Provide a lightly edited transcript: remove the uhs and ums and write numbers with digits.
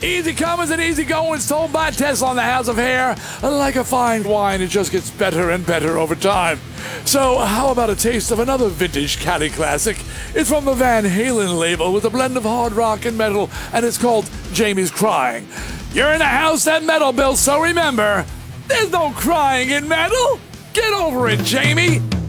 Easy comers and easy goings, told by Tesla on the House of Hair. Like a fine wine, it just gets better and better over time. So how about a taste of another vintage Caddy classic? It's from the Van Halen label with a blend of hard rock and metal, and it's called Jamie's Crying. You're in a house that metal built, so remember, there's no crying in metal. Get over it, Jamie.